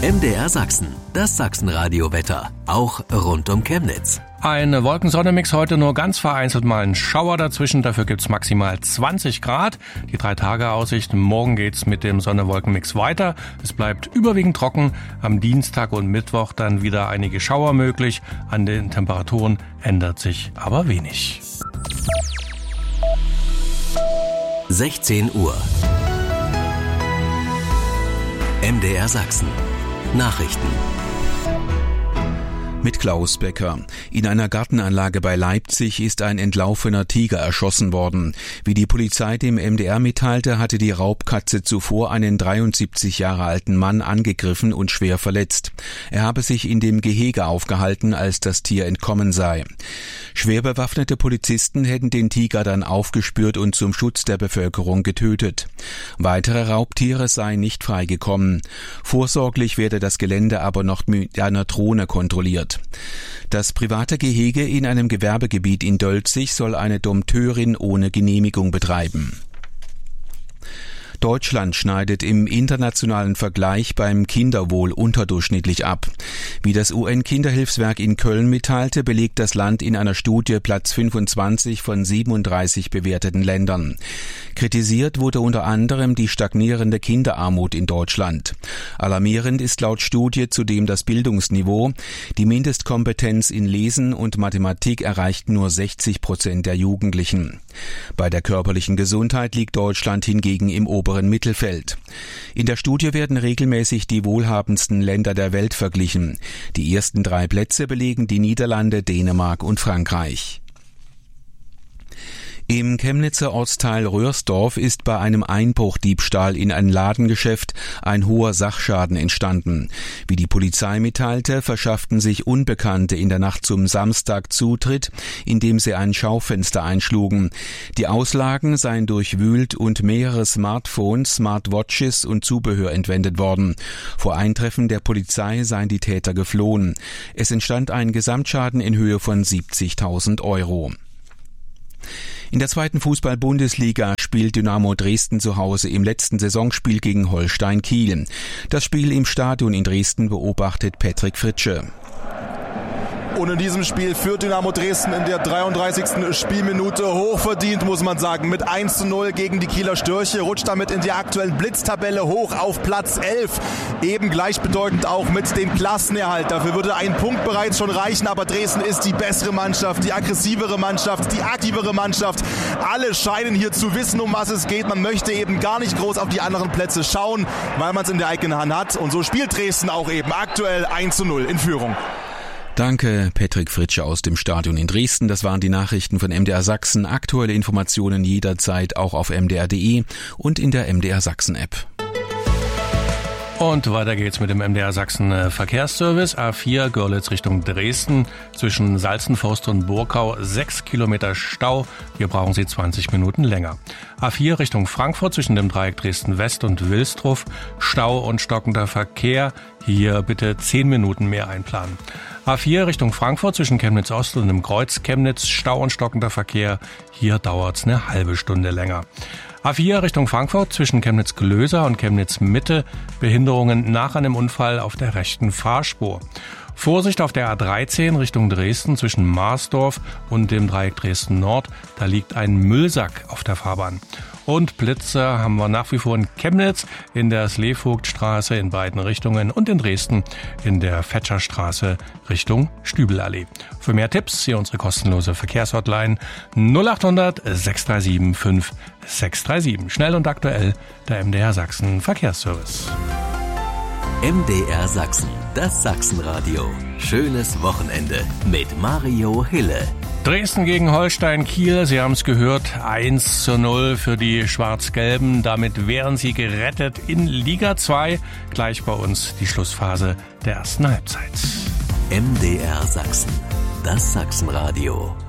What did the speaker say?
MDR Sachsen, das Sachsenradio-Wetter, auch rund um Chemnitz. Ein Wolkensonne-Mix heute, nur ganz vereinzelt mal ein Schauer dazwischen. Dafür gibt's maximal 20 Grad. Die 3-Tage-Aussicht. Morgen geht's mit dem Sonne-Wolken-Mix weiter. Es bleibt überwiegend trocken. Am Dienstag und Mittwoch dann wieder einige Schauer möglich. An den Temperaturen ändert sich aber wenig. 16 Uhr. MDR Sachsen. Nachrichten. Mit Klaus Becker. In einer Gartenanlage bei Leipzig ist ein entlaufener Tiger erschossen worden. Wie die Polizei dem MDR mitteilte, hatte die Raubkatze zuvor einen 73 Jahre alten Mann angegriffen und schwer verletzt. Er habe sich in dem Gehege aufgehalten, als das Tier entkommen sei. Schwer bewaffnete Polizisten hätten den Tiger dann aufgespürt und zum Schutz der Bevölkerung getötet. Weitere Raubtiere seien nicht freigekommen. Vorsorglich werde das Gelände aber noch mit einer Drohne kontrolliert. Das private Gehege in einem Gewerbegebiet in Dölzig soll eine Dompteurin ohne Genehmigung betreiben. Deutschland schneidet im internationalen Vergleich beim Kinderwohl unterdurchschnittlich ab. Wie das UN-Kinderhilfswerk in Köln mitteilte, belegt das Land in einer Studie Platz 25 von 37 bewerteten Ländern. Kritisiert wurde unter anderem die stagnierende Kinderarmut in Deutschland. Alarmierend ist laut Studie zudem das Bildungsniveau. Die Mindestkompetenz in Lesen und Mathematik erreicht nur 60% der Jugendlichen. Bei der körperlichen Gesundheit liegt Deutschland hingegen im oberen Mittelfeld. In der Studie werden regelmäßig die wohlhabendsten Länder der Welt verglichen. Die ersten 3 Plätze belegen die Niederlande, Dänemark und Frankreich. Im Chemnitzer Ortsteil Röhrsdorf ist bei einem Einbruchdiebstahl in ein Ladengeschäft ein hoher Sachschaden entstanden. Wie die Polizei mitteilte, verschafften sich Unbekannte in der Nacht zum Samstag Zutritt, indem sie ein Schaufenster einschlugen. Die Auslagen seien durchwühlt und mehrere Smartphones, Smartwatches und Zubehör entwendet worden. Vor Eintreffen der Polizei seien die Täter geflohen. Es entstand ein Gesamtschaden in Höhe von 70.000 Euro. In der 2. Fußball-Bundesliga spielt Dynamo Dresden zu Hause im letzten Saisonspiel gegen Holstein Kiel. Das Spiel im Stadion in Dresden beobachtet Patrick Fritsche. Und in diesem Spiel führt Dynamo Dresden in der 33. Spielminute hochverdient, muss man sagen. Mit 1:0 gegen die Kieler Störche, rutscht damit in der aktuellen Blitztabelle hoch auf Platz 11. Eben gleichbedeutend auch mit dem Klassenerhalt. Dafür würde ein Punkt bereits schon reichen, aber Dresden ist die bessere Mannschaft, die aggressivere Mannschaft, die aktivere Mannschaft. Alle scheinen hier zu wissen, um was es geht. Man möchte eben gar nicht groß auf die anderen Plätze schauen, weil man es in der eigenen Hand hat. Und so spielt Dresden auch eben aktuell 1:0 in Führung. Danke, Patrick Fritsche aus dem Stadion in Dresden. Das waren die Nachrichten von MDR Sachsen. Aktuelle Informationen jederzeit auch auf mdr.de und in der MDR Sachsen App. Und weiter geht's mit dem MDR Sachsen Verkehrsservice. A4 Görlitz Richtung Dresden. Zwischen Salzenforst und Burkau 6 Kilometer Stau. Hier brauchen Sie 20 Minuten länger. A4 Richtung Frankfurt zwischen dem Dreieck Dresden West und Wilsdruff. Stau und stockender Verkehr. Hier bitte 10 Minuten mehr einplanen. A4 Richtung Frankfurt zwischen Chemnitz Ost und dem Kreuz Chemnitz. Stau und stockender Verkehr. Hier dauert's eine halbe Stunde länger. A4 Richtung Frankfurt zwischen Chemnitz-Glöser und Chemnitz-Mitte. Behinderungen nach einem Unfall auf der rechten Fahrspur. Vorsicht auf der A13 Richtung Dresden zwischen Marsdorf und dem Dreieck Dresden Nord. Da liegt ein Müllsack auf der Fahrbahn. Und Blitze haben wir nach wie vor in Chemnitz in der Sleevogtstraße in beiden Richtungen und in Dresden in der Fetscherstraße Richtung Stübelallee. Für mehr Tipps hier unsere kostenlose Verkehrshotline 0800 637 5637. Schnell und aktuell der MDR Sachsen Verkehrsservice. MDR Sachsen, das Sachsenradio. Schönes Wochenende mit Mario Hille. Dresden gegen Holstein Kiel, Sie haben es gehört, 1:0 für die Schwarz-Gelben. Damit wären sie gerettet in Liga 2. Gleich bei uns die Schlussphase der ersten Halbzeit. MDR Sachsen, das Sachsenradio.